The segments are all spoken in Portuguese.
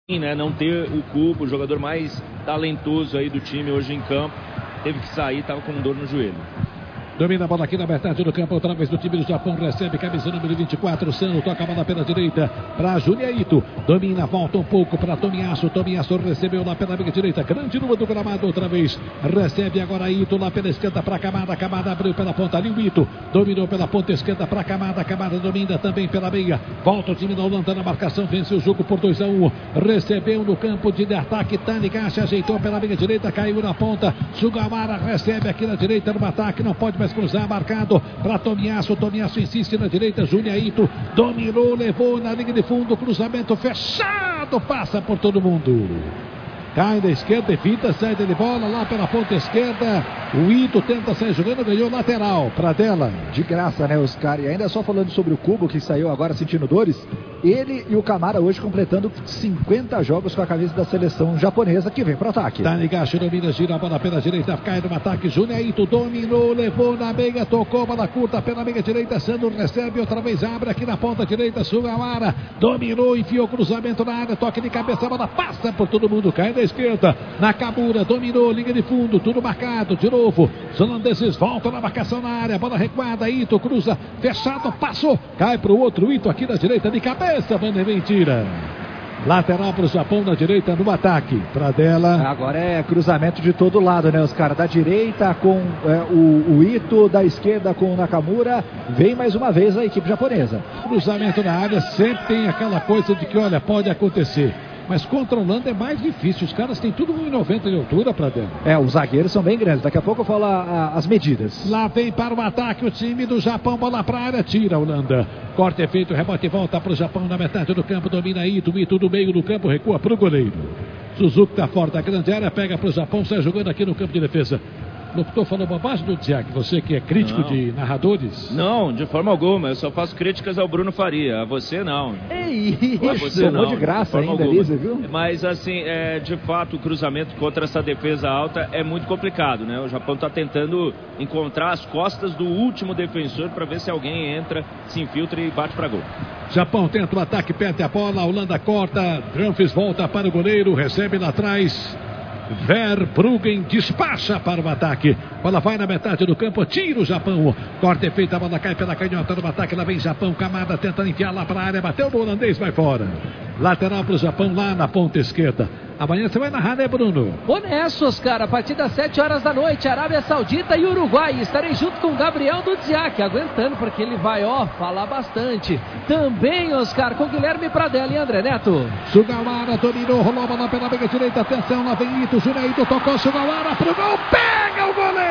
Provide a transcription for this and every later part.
Né, não ter o Cubo, o jogador mais talentoso aí do time hoje em campo, teve que sair, estava com dor no joelho. Domina a bola aqui na metade do campo, outra vez do time do Japão, recebe camisa número 24, Sano, toca a bola pela direita para Juniaito, domina, volta um pouco para Tomiasso, Tomiasso recebeu lá pela minha direita, grande número do gramado outra vez, recebe agora Ito lá pela esquerda para Camada, Camada abriu pela ponta ali o Ito, dominou pela ponta esquerda para Camada, Camada domina também pela meia, volta o time da Holanda na marcação, vence o jogo por 2-1, recebeu no campo de ataque, Taniga se ajeitou pela minha direita, caiu na ponta, Sugawara recebe aqui na direita no ataque, não pode mais cruzar, marcado para Tomiasso, Tomiasso insiste na direita, Juniaito dominou, levou na linha de fundo, cruzamento fechado, passa por todo mundo. Cai da esquerda, evita, sai de bola lá pela ponta esquerda. O Ito tenta sair jogando, ganhou lateral para dela. De graça, né, Oscar? E ainda só falando sobre o Cubo, que saiu agora sentindo dores. Ele e o Camara hoje completando 50 jogos com a camisa da seleção japonesa, que vem para o ataque. Tanigashi domina, gira a bola pela direita, cai no ataque. Juniaito dominou, levou na meia, tocou bola curta pela meia direita. Sandro recebe, outra vez abre aqui na ponta direita. Sugawara dominou, enfiou cruzamento na área, toque de cabeça, a bola passa por todo mundo, cai da esquerda. Nakamura dominou, linha de fundo, tudo marcado de novo. Os holandeses voltam na marcação na área, bola recuada. Ito cruza, fechado, passou, cai para o outro Ito aqui na direita de cabeça. Vanderlei tira. Lateral para o Japão na direita no ataque. Para dela. Agora é cruzamento de todo lado, né, os caras? Da direita com o Ito, da esquerda com o Nakamura. Vem mais uma vez a equipe japonesa. Cruzamento na área, sempre tem aquela coisa de que, olha, pode acontecer. Mas contra a Holanda é mais difícil. Os caras têm tudo 1,90 de altura para dentro. Os zagueiros são bem grandes. Daqui a pouco eu falo as medidas. Lá vem para o ataque o time do Japão. Bola para a área, tira a Holanda. Corte é feito, rebote e volta para o Japão na metade do campo. Domina Ito do meio do campo, recua para o goleiro. Suzuki está fora da grande área, pega para o Japão, sai jogando aqui no campo de defesa. O locutor falou bobagem do Tiago, você que é crítico de narradores? Não, de forma alguma, eu só faço críticas ao Bruno Faria, a você não. É isso, não, de graça ainda, Elisa, viu? Mas assim, de fato, o cruzamento contra essa defesa alta é muito complicado, né? O Japão está tentando encontrar as costas do último defensor para ver se alguém entra, se infiltra e bate para gol. Japão tenta o ataque, perde a bola, a Holanda corta, Dumfries volta para o goleiro, recebe lá atrás. Verbruggen despacha para o ataque. Bola vai na metade do campo, tira o Japão. Corte é feito, a bola cai pela canhota no ataque. Lá vem Japão, Camada tentando enfiar lá para a área. Bateu no holandês, vai fora. Lateral para o Japão lá na ponta esquerda. Amanhã você vai narrar, né, Bruno? Honesto, Oscar. A partir das 7 horas da noite, Arábia Saudita e Uruguai. Estarei junto com o Gabriel Dudziak, aguentando, porque ele vai, falar bastante. Também, Oscar, com Guilherme Pradella e André Neto. Sugawara dominou, rolou a bola pela meia direita. Atenção, lá vem Ito, Juniaito tocou, Sugawara pro gol, pega o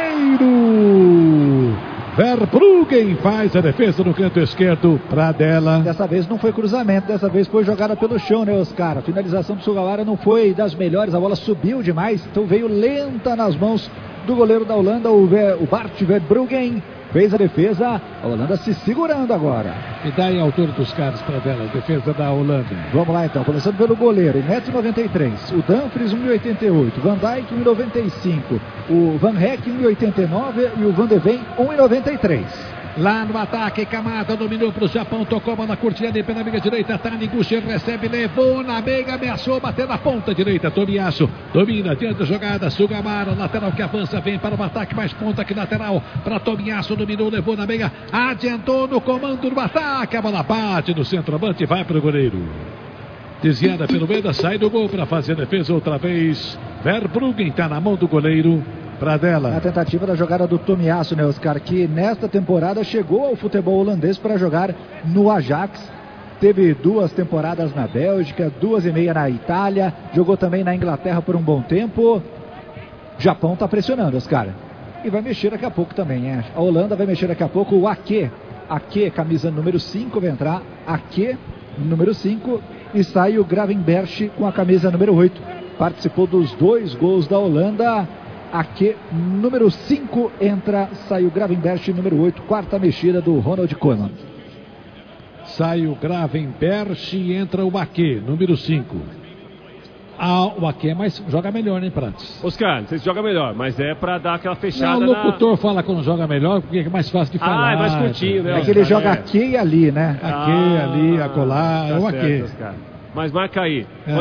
goleiro! Verbruggen faz a defesa no canto esquerdo, Pradella. Dessa vez não foi cruzamento, dessa vez foi jogada pelo chão, né, Oscar? A finalização do Sugawara não foi das melhores, a bola subiu demais, então veio lenta nas mãos do goleiro da Holanda, o Bart Verbruggen. Fez a defesa, a Holanda se segurando agora. E daí a altura dos caras, Pradella, a defesa da Holanda. Vamos lá então, começando pelo goleiro, 1,93 m. O Dumfries, 1,88 m. Van Dijk, 1,95 m. O Van Heck, 1,89 m. E o Van de Ven, 1,93 m. Lá no ataque, Camada dominou para o Japão, tocou a bola curtinha ali pela meia direita, Taniguchi recebe, levou na meia, ameaçou, bateu na ponta direita, Tomiasso domina, diante da jogada, Sugawara, lateral que avança, vem para o ataque, mais ponta que lateral, para Tomiasso, dominou, levou na meia, adiantou no comando do ataque, a bola bate no centroavante e vai para o goleiro. Desviada pelo meio, sai do gol para fazer a defesa outra vez, Verbruggen está na mão do goleiro. Pradella. A tentativa da jogada do Tomiasso, né, Oscar, que nesta temporada chegou ao futebol holandês para jogar no Ajax. Teve 2 temporadas na Bélgica, 2,5 na Itália, jogou também na Inglaterra por um bom tempo. Japão está pressionando, Oscar. E vai mexer daqui a pouco também, né? A Holanda vai mexer daqui a pouco. O Ake, camisa número 5, vai entrar. Ake, número 5. E sai o Gravenberch com a camisa número 8. Participou dos 2 gols da Holanda. Aqui, número 5, entra, sai o Gravenberch, número 8, quarta mexida do Ronald Koeman. Sai o Gravenberch e entra o Ake, número 5. O Ake joga melhor, né, Prates? Oscar, não sei se joga melhor, mas é pra dar aquela fechada. Não, o locutor fala quando joga melhor, porque é mais fácil de falar. É mais curtinho, né? É que ele joga aqui e ali, né? Aqui, ali, acolá, é o Ake. Mas marca aí.